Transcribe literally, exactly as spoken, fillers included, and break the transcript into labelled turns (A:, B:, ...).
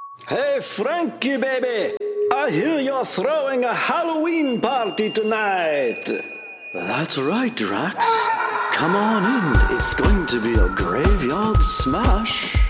A: Hey, Frankie, baby! I hear you're throwing a Halloween party tonight! That's right, Drax. Come on in. It's going to be a graveyard smash.